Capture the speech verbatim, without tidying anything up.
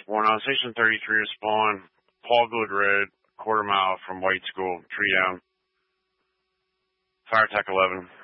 One on Station thirty-three to spawn. Paul Good Red, quarter mile from White School, tree down. Fire Tech eleven.